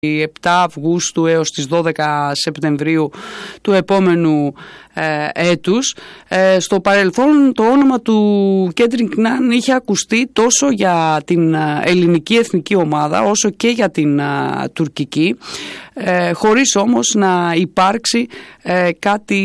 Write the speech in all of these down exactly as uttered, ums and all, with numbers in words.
επτά Αυγούστου έως τις δώδεκα Σεπτεμβρίου του επόμενου ε, έτους. Ε, στο παρελθόν το όνομα του Κέντρινγκ Ναν είχε ακουστεί τόσο για την ελληνική εθνική ομάδα όσο και για την α, τουρκική, ε, χωρίς όμως να υπάρξει ε, κάτι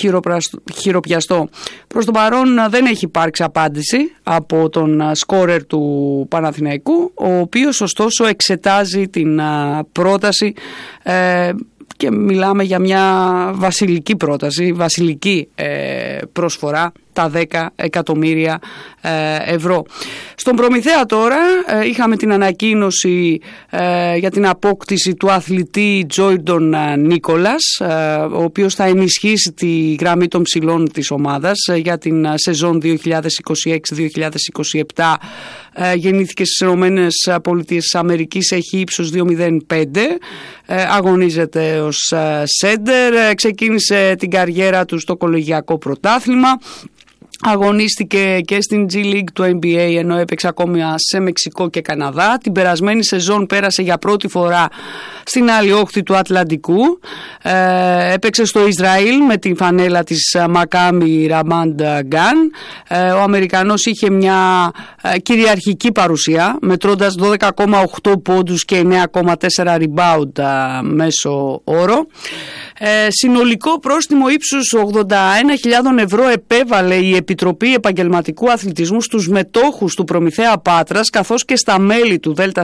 χειροπιαστό. Προς το παρόν δεν έχει υπάρξει απάντηση από τον σκόρερ του Παναθηναϊκού, ο οποίος ωστόσο εξετάζει την α, πρόταση ε, και μιλάμε για μια βασιλική πρόταση, βασιλική ε, προσφορά, τα δέκα εκατομμύρια ε, ευρώ. Στον Προμηθέα τώρα ε, είχαμε την ανακοίνωση ε, για την απόκτηση του αθλητή Τζόιντον Νίκολας, ε, ο οποίος θα ενισχύσει τη γραμμή των ψηλών της ομάδας ε, για την σεζόν δύο χιλιάδες είκοσι έξι δύο χιλιάδες είκοσι επτά. Ε, γεννήθηκε στις Ηνωμένες Πολιτείες της Αμερικής, έχει ύψος δύο κόμμα μηδέν πέντε, ε, αγωνίζεται ως ε, σέντερ, ε, ξεκίνησε την καριέρα του στο κολεγιακό πρωτάθλημα. Αγωνίστηκε και στην G League του N B A, ενώ έπαιξε ακόμη σε Μεξικό και Καναδά. Την περασμένη σεζόν πέρασε για πρώτη φορά στην άλλη όχθη του Ατλαντικού. Ε, έπαιξε στο Ισραήλ με την φανέλα της Maccabi Ramat Gan. Ε, ο Αμερικανός είχε μια ε, κυριαρχική παρουσία, μετρώντας δώδεκα κόμμα οκτώ πόντους και εννέα κόμμα τέσσερα rebound ε, μέσο όρο. Ε, συνολικό πρόστιμο ύψους ογδόντα ένα χιλιάδες ευρώ επέβαλε η Επιτροπή Επαγγελματικού Αθλητισμού στους μετόχους του Προμηθέα Πάτρας καθώς και στα μέλη του ΔΣ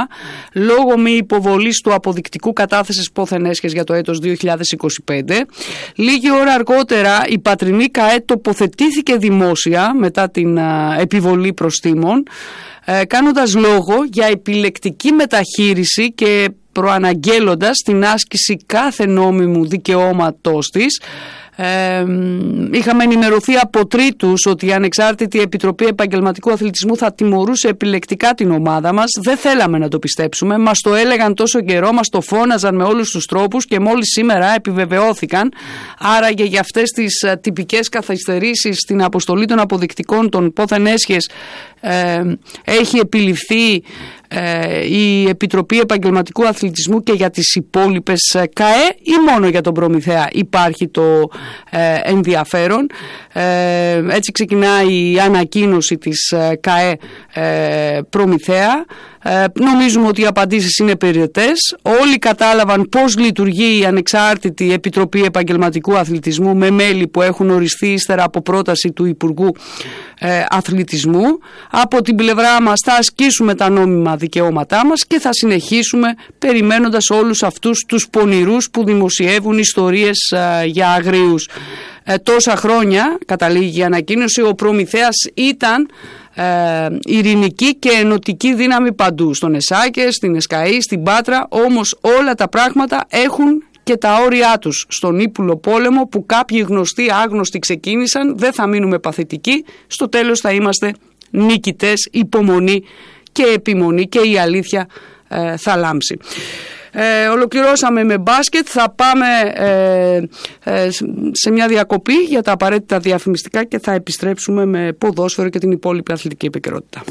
λόγω μη υποβολής του αποδεικτικού κατάθεσης πόθεν έσχες για το έτος δύο χιλιάδες είκοσι πέντε. Λίγη ώρα αργότερα η πατρινή ΚΑΕ τοποθετήθηκε δημόσια μετά την α, επιβολή προστίμων, ε, κάνοντας λόγο για επιλεκτική μεταχείριση και προαναγγέλλοντας την άσκηση κάθε νόμιμου δικαιώματός της. Ε, είχαμε ενημερωθεί από τρίτους ότι η Ανεξάρτητη Επιτροπή Επαγγελματικού Αθλητισμού θα τιμωρούσε επιλεκτικά την ομάδα μας. Δεν θέλαμε να το πιστέψουμε, μας το έλεγαν τόσο καιρό, μας το φώναζαν με όλους τους τρόπους και μόλις σήμερα επιβεβαιώθηκαν. Άραγε για αυτές τις uh, τυπικές καθυστερήσεις στην αποστολή των αποδεικτικών των πόθεν έσχες ε, έχει επιληφθεί ε, η Επιτροπή Επαγγελματικού Αθλητισμού και για τις υπόλοιπες ΚΑΕ ή μόνο για τον Προμηθέα υπάρχει το ε, ενδιαφέρον. Ε, έτσι ξεκινάει η ανακοίνωση της ΚΑΕ ε, Προμηθέα. Ε, νομίζουμε ότι οι απαντήσεις είναι περιετές. Όλοι κατάλαβαν πώς λειτουργεί η Ανεξάρτητη Επιτροπή Επαγγελματικού Αθλητισμού με μέλη που έχουν οριστεί ύστερα από πρόταση του Υπουργού ε, Αθλητισμού. Από την πλευρά μας θα ασκήσουμε τα νόμιμα δικαιώματά μας και θα συνεχίσουμε περιμένοντας όλους αυτούς τους πονηρούς που δημοσιεύουν ιστορίες ε, για αγρίους. Ε, τόσα χρόνια, καταλήγει η ανακοίνωση, ο Προμηθέας ήταν ε, ειρηνική και ενωτική δύναμη παντού, στον Εσάκε, στην Εσκαή, στην Πάτρα, όμως όλα τα πράγματα έχουν και τα όρια τους. Στον ύπουλο πόλεμο που κάποιοι γνωστοί άγνωστοι ξεκίνησαν, δεν θα μείνουμε παθητικοί, στο τέλος θα είμαστε νικητές, υπομονή και επιμονή και η αλήθεια ε, θα λάμψει. Ε, ολοκληρώσαμε με μπάσκετ, θα πάμε ε, ε, σε μια διακοπή για τα απαραίτητα διαφημιστικά και θα επιστρέψουμε με ποδόσφαιρο και την υπόλοιπη αθλητική επικαιρότητα.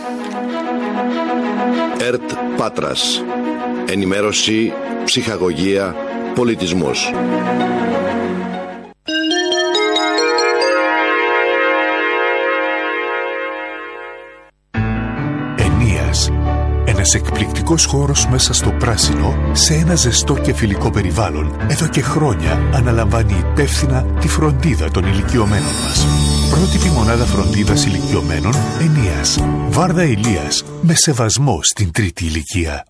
ΕΡΤ Πάτρας. Ενημέρωση, ψυχαγωγία, πολιτισμός. Ενίας. Ένας εκπληκτικός χώρος μέσα στο πράσινο, σε ένα ζεστό και φιλικό περιβάλλον, εδώ και χρόνια αναλαμβάνει υπεύθυνα τη φροντίδα των ηλικιωμένων μας. Πρότυπη μονάδα φροντίδας ηλικιωμένων Ενίας. Βάρδα Ηλίας, με σεβασμό στην τρίτη ηλικία.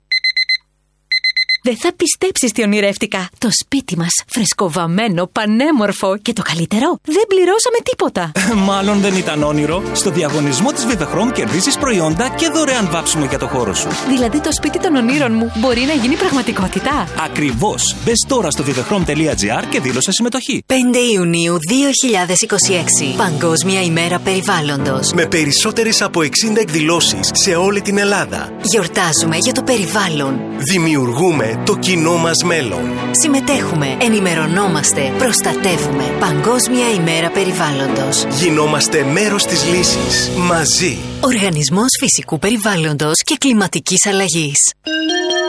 Δεν θα πιστέψεις τι ονειρεύτηκα. Το σπίτι μας, φρεσκοβαμμένο, πανέμορφο και το καλύτερο, δεν πληρώσαμε τίποτα. Μάλλον δεν ήταν όνειρο. Στο διαγωνισμό της Vivechrome κερδίζεις προϊόντα και δωρεάν βάψιμο για το χώρο σου. Δηλαδή το σπίτι των ονείρων μου μπορεί να γίνει πραγματικότητα. Ακριβώς. Μπες τώρα στο vivechrome τελεία gr και δήλωσε συμμετοχή. πέντε Ιουνίου δύο χιλιάδες είκοσι έξι. Παγκόσμια ημέρα περιβάλλοντος. Με περισσότερες από εξήντα εκδηλώσεις σε όλη την Ελλάδα. Γιορτάζουμε για το περιβάλλον. Δημιουργούμε το κοινό μας μέλλον. Συμμετέχουμε, ενημερωνόμαστε, προστατεύουμε. Παγκόσμια ημέρα περιβάλλοντος. Γινόμαστε μέρος της λύσης. Μαζί. Οργανισμός Φυσικού Περιβάλλοντος και Κλιματικής Αλλαγής.